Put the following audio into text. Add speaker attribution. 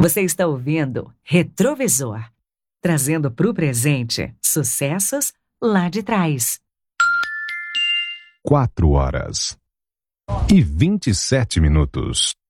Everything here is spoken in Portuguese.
Speaker 1: Você está ouvindo Retrovisor, trazendo para o presente sucessos lá de trás.
Speaker 2: 4 horas e 27 minutos.